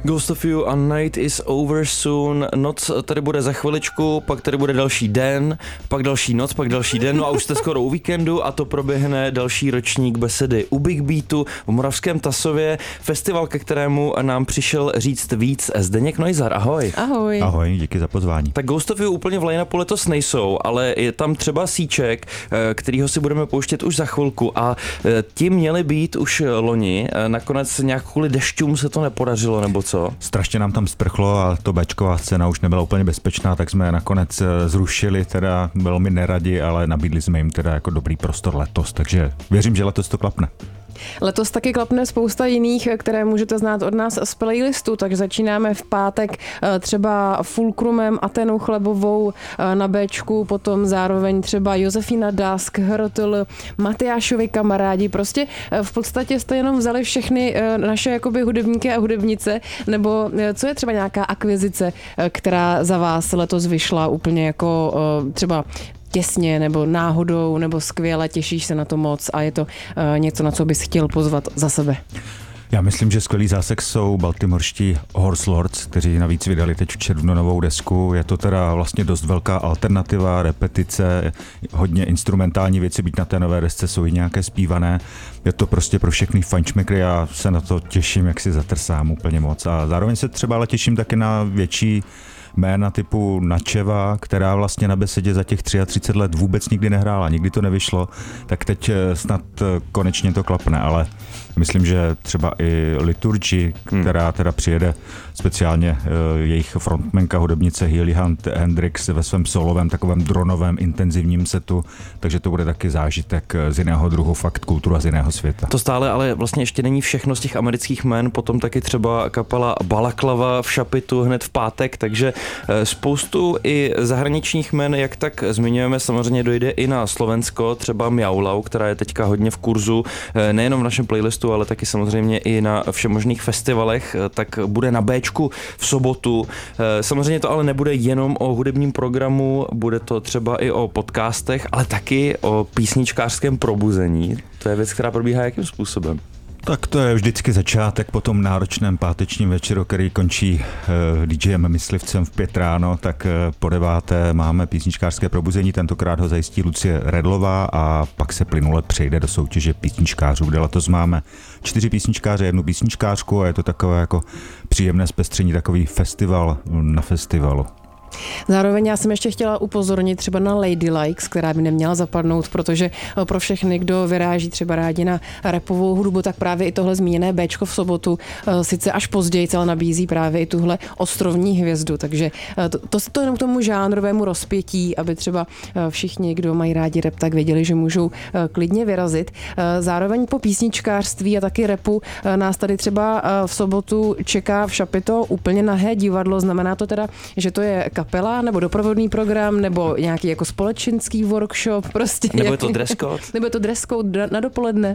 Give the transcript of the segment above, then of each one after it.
Ghost of You a Night is over soon. Noc tady bude za chviličku, pak tady bude další den, pak další noc, pak další den, no a už jste skoro u víkendu a to proběhne další ročník besedy u Big Beatu v Moravském Tasově, festival, ke kterému nám přišel říct víc Zdeněk Neuser. Ahoj. Ahoj. Ahoj, díky za pozvání. Tak Ghost of You úplně v line-upu letos nejsou, ale je tam třeba Síček, kterýho si budeme pouštět už za chvilku a ti měli být už loni, nakonec nějak kvůli dešťům se to nepodařilo, nebo co? Strašně nám tam sprchlo a to béčková scéna už nebyla úplně bezpečná, tak jsme nakonec zrušili, teda velmi neradi, ale nabídli jsme jim teda jako dobrý prostor letos, takže věřím, že letos to klapne. Letos taky klapne spousta jiných, které můžete znát od nás z playlistu, tak začínáme v pátek třeba Fulcrumem, Atenou Chlebovou na Bčku, potom zároveň třeba Josefina Dask, Hrotl, Matyášovi kamarádi, prostě v podstatě jste jenom vzali všechny naše jakoby hudebníky a hudebnice, nebo co je třeba nějaká akvizice, která za vás letos vyšla úplně jako třeba těsně, nebo náhodou, nebo skvěle, těšíš se na to moc a je to něco, na co bys chtěl pozvat za sebe? Já myslím, že skvělý zásek jsou baltimorští Horse Lords, kteří navíc vydali teď v červnu novou desku. Je to teda vlastně dost velká alternativa, repetice, hodně instrumentální věci, byť na té nové desce jsou i nějaké zpívané. Je to prostě pro všechny fajnšmekry, já se na to těším, jak si zatrsám úplně moc. A zároveň se třeba ale těším taky na větší jména typu Načeva, která vlastně na besedě za těch 33 let vůbec nikdy nehrála, nikdy to nevyšlo, tak teď snad konečně to klapne, ale myslím, že třeba i Liturgy, která teda přijede speciálně jejich frontmanka, hudebnice Healy Hunt Hendrix ve svém solovém takovém dronovém intenzivním setu, takže to bude taky zážitek z jiného druhu, fakt kultura z jiného světa. To stále ale vlastně ještě není všechno z těch amerických jmén, potom taky třeba kapela Balaklava v Šapitu hned v pátek, takže spoustu i zahraničních jmen, jak tak zmiňujeme, samozřejmě dojde i na Slovensko, třeba Mjaulau, která je teďka hodně v kurzu, nejenom v našem playlistu, ale taky samozřejmě i na všemožných festivalech, tak bude na Bčku v sobotu. Samozřejmě to ale nebude jenom o hudebním programu, bude to třeba i o podcastech, ale taky o písničkářském probuzení. To je věc, která probíhá jakým způsobem? Tak to je vždycky začátek po tom náročném pátečním večeru, který končí DJem Myslivcem v 5 ráno, tak po 9. máme písničkářské probuzení, tentokrát ho zajistí Lucie Redlová a pak se plynule přejde do soutěže písničkářů, kde letos máme 4 písničkáře, 1 písničkářku a je to takové jako příjemné zpestření, takový festival na festivalu. Zároveň já jsem ještě chtěla upozornit třeba na Ladylikes, která by neměla zapadnout, protože pro všechny, kdo vyráží třeba rádi na rapovou hudbu, tak právě i tohle zmíněné Bčko v sobotu, sice až později, ale nabízí právě i tuhle ostrovní hvězdu, takže to jenom k tomu žánrovému rozpětí, aby třeba všichni, kdo mají rádi rap, tak věděli, že můžou klidně vyrazit. Zároveň po písničkářství a taky rapu nás tady třeba v sobotu čeká v Šapito úplně nahé divadlo, znamená to teda, že to je kapela, nebo doprovodný program, nebo nějaký jako společenský workshop, prostě. Nebo je to dress code? Nebo je to dress code na dopoledne?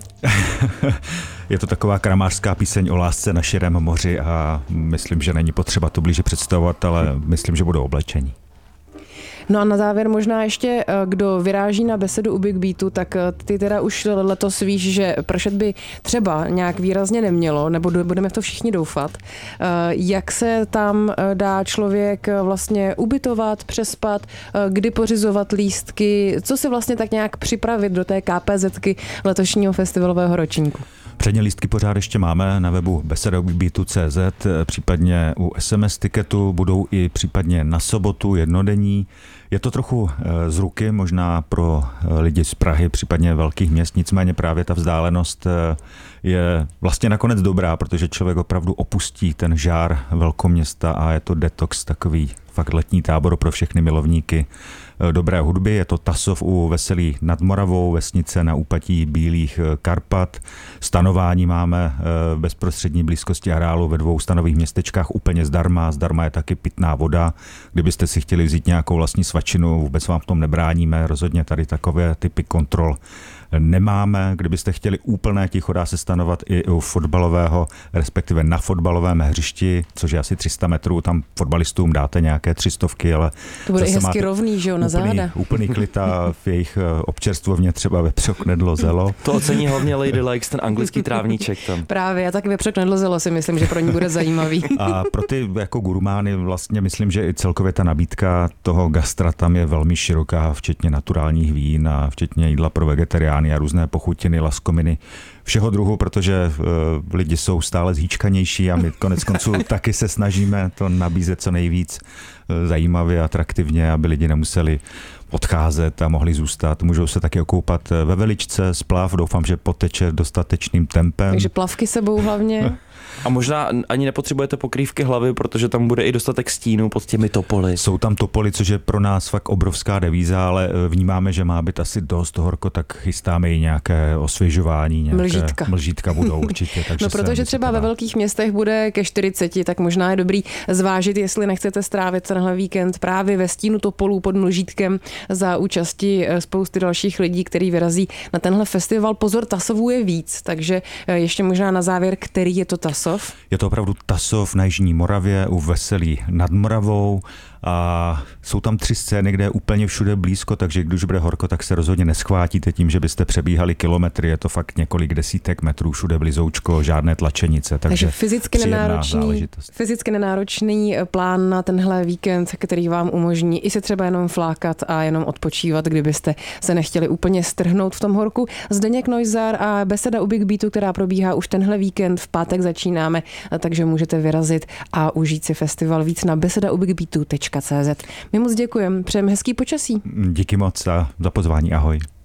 Je to taková kramářská píseň o lásce na širém moři a myslím, že není potřeba to blíže představovat, ale myslím, že budou oblečení. No a na závěr možná ještě, kdo vyráží na besedu u Big Beatu, tak ty teda už letos víš, že pršet by třeba nějak výrazně nemělo, nebo budeme v to všichni doufat. Jak se tam dá člověk vlastně ubytovat, přespat, kdy pořizovat lístky, co si vlastně tak nějak připravit do té KPZky letošního festivalového ročníku? Předně lístky pořád ještě máme na webu beseda.cz, případně u SMS tiketu, budou i případně na sobotu jednodenní. Je to trochu z ruky, možná pro lidi z Prahy, případně velkých měst, nicméně právě ta vzdálenost je vlastně nakonec dobrá, protože člověk opravdu opustí ten žár velkoměsta a je to detox, takový fakt letní tábor pro všechny milovníky dobré hudby. Je to Tasov u Veselí nad Moravou, vesnice na úpatí Bílých Karpat. Stanování máme v bezprostřední blízkosti areálu ve 2 stanových městečkách úplně zdarma. Zdarma je taky pitná voda. Kdybyste si chtěli vzít nějakou vlastní svačinu, vůbec vám v tom nebráníme, rozhodně tady takové typy kontrol nemáme. Kdybyste chtěli úplné ticho, dá se stanovat i u fotbalového, respektive na fotbalovém hřišti, což je asi 300 metrů, tam fotbalistům dáte nějaké 300, ale to bude i hezky rovný, že jo, na záda. Úplný klid a v jejich občerstvovně třeba vepřok nedlozelo. To ocení hlavně Lady Likes, ten anglický trávníček tam. Právě, a tak vepřok nedlozelo si myslím, že pro ní bude zajímavý. A pro ty jako gurmány vlastně myslím, že i celkově ta nabídka toho gastra tam je velmi široká, včetně naturálních vín a včetně jídla pro vegetariány a různé pochutiny, laskominy, všeho druhu, protože lidi jsou stále zhýčkanější a my konec konců taky se snažíme to nabízet co nejvíc zajímavě, atraktivně, aby lidi nemuseli odcházet a mohli zůstat. Můžou se taky okoupat ve veličce, splav, doufám, že poteče dostatečným tempem. Takže plavky sebou hlavně. A možná ani nepotřebujete pokrývky hlavy, protože tam bude i dostatek stínu pod těmi topoly. Jsou tam topoly, což je pro nás fakt obrovská devíza, ale vnímáme, že má být asi dost horko, tak chystáme i nějaké osvěžování, nějaké mlžítka budou určitě. Takže no protože třeba ve velkých městech bude ke 40, tak možná je dobrý zvážit, jestli nechcete strávit tenhle víkend právě ve stínu topolů pod mlžítkem za účasti spousty dalších lidí, který vyrazí na tenhle festival. Pozor, Tasovů je víc, takže ještě možná na závěr, který je to Tasov? Je to opravdu Tasov na Jižní Moravě u Veselí nad Moravou a jsou tam 3 scény, kde je úplně všude blízko, takže když bude horko, tak se rozhodně neschvátíte tím, že byste přebíhali kilometry, je to fakt několik desítek metrů všude blízoučko, žádné tlačenice, takže fyzicky nenáročný plán na tenhle víkend, který vám umožní i se třeba jenom flákat a jenom odpočívat, kdybyste se nechtěli úplně strhnout v tom horku. Zdeněk Neussar a beseda u Big Beatu, která probíhá už tenhle víkend, v pátek začínáme, takže můžete vyrazit a užít si festival víc na besedaubigbeatu.cz. My moc děkujeme, přejeme hezký počasí. Díky moc za pozvání, ahoj.